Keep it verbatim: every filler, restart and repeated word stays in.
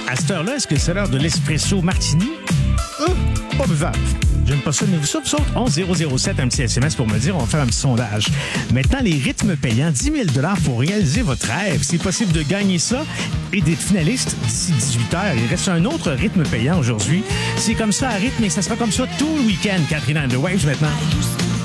À cette heure-là, est-ce que c'est l'heure de l'espresso martini? Euh, pas buvable. J'aime pas ça, mais vous ça, vous autres? onze zéro zéro sept, un petit S M S pour me dire, on va faire un petit sondage. Maintenant, les rythmes payants, dix mille dollars pour réaliser votre rêve. C'est possible de gagner ça et d'être finaliste d'ici dix-huit heures. Il reste un autre rythme payant aujourd'hui. C'est comme ça à rythme et ça sera comme ça tout le week-end. Catherine and the Waves maintenant.